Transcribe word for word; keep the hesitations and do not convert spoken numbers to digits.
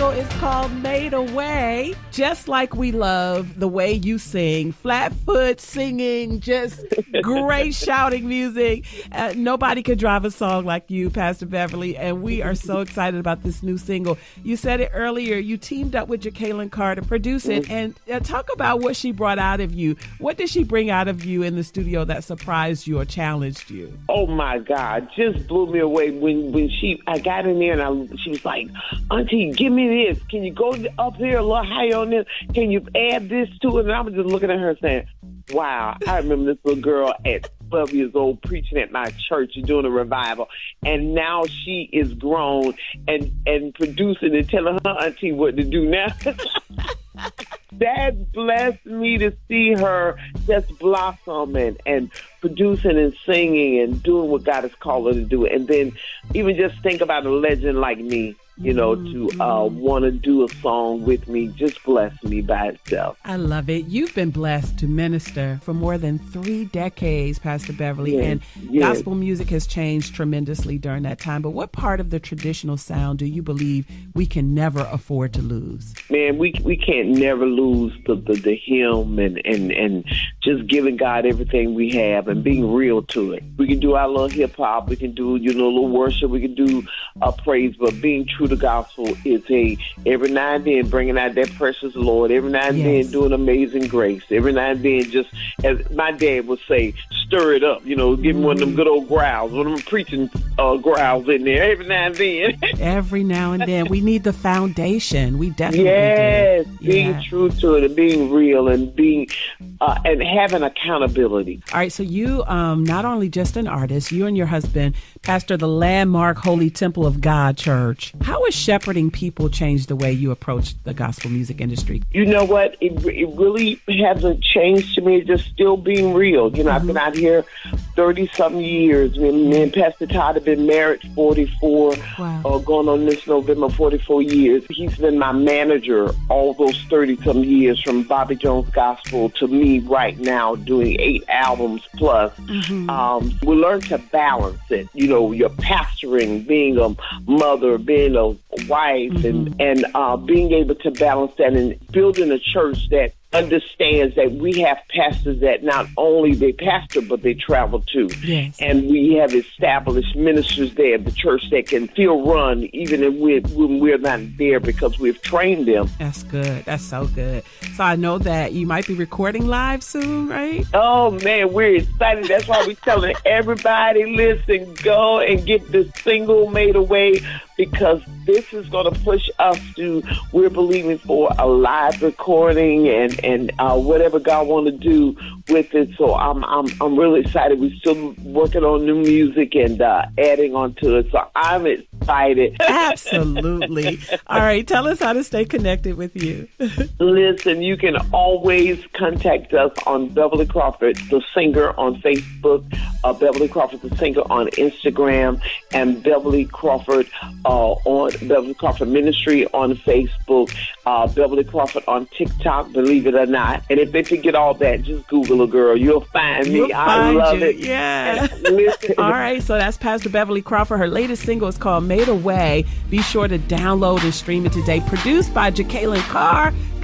single is called Made Away. Just like we love the way you sing, flat foot singing, just great shouting music. Uh, nobody could drive a song like you, Pastor Beverly, and we are so excited about this new single. You said it earlier, you teamed up with Jekalyn Carr to produce it, and uh, talk about what she brought out of you. What did she bring out of you in the studio that surprised you or challenged you? Oh my God, just blew me away when when she I got in there and I, she was like, Auntie, give me this. Can you go up here a little higher on this? Can you add this to it? And I was just looking at her saying, wow, I remember this little girl at twelve years old preaching at my church and doing a revival, and now she is grown and and producing and telling her auntie what to do now. That blessed me to see her just blossom and, and producing and singing and doing what God has called her to do. And then even just think about a legend like me, you know, to uh, want to do a song with me, just bless me by itself. I love it. You've been blessed to minister for more than three decades, Pastor Beverly, yes, and yes. gospel music has changed tremendously during that time. But what part of the traditional sound do you believe we can never afford to lose? Man, we we can't never lose the, the, the hymn and, and, and just giving God everything we have and being real to it. We can do our little hip-hop, we can do, you know, a little worship, we can do uh, praise, but being true to the gospel is a every now and then bringing out that precious Lord, every now and yes. then doing Amazing Grace, every now and then just, as my dad would say, stir it up, you know, give me mm. one of them good old growls, one of them preaching uh, growls in there every now and then. Every now and then. We need the foundation. We definitely yes, do. being yeah. true to it and being real and being uh, and having accountability. All right, so you um, not only just an artist, you and your husband pastor the landmark Holy Temple of God Church. How has shepherding people changed the way you approach the gospel music industry? You know what? It, it really hasn't changed to me. It's just still being real. You know, mm-hmm. I've been out here thirty-something years. Me, me and Pastor Todd have been married forty-four, wow. uh, going on this November, forty-four years. He's been my manager all those thirty-some years, from Bobby Jones Gospel to me right now doing eight albums plus. Mm-hmm. Um, we learn to balance it. You know, you're pastoring, being a mother, being a wife, mm-hmm. and, and uh, being able to balance that and building a church that understands that we have pastors that not only they pastor, but they travel too. Yes. And we have established ministers there at the church that can still run even if we're, when we're not there because we've trained them. That's good. That's so good. So I know that you might be recording live soon, right? Oh, man, we're excited. That's why we're telling everybody, listen, go and get this single Made Away, because this is going to push us to, we're believing for a live recording and, and uh, whatever God want to do with it. So I'm I'm I'm really excited. We're still working on new music and uh, adding on to it. So I'm excited. Absolutely. All right. Tell us how to stay connected with you. Listen, you can always contact us on Beverly Crawford, the singer, on Facebook, uh, Beverly Crawford, the singer, on Instagram, and Beverly Crawford uh, on Beverly Crawford Ministry on Facebook, uh, Beverly Crawford on TikTok, believe it or not. And if they forget all that, just Google a girl. You'll find me. You'll I find love you. it. Yeah. Listen. All right. So that's Pastor Beverly Crawford. Her latest single is called Made Away. Be sure to download and stream it today. Produced by Jekalyn Carr.